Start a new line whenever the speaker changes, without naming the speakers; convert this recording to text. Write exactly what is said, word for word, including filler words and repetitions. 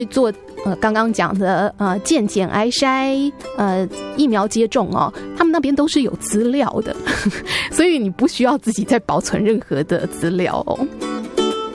做呃刚刚讲的呃健检癌筛呃疫苗接种哦，他们那边都是有资料的，所以你不需要自己再保存任何的资料哦。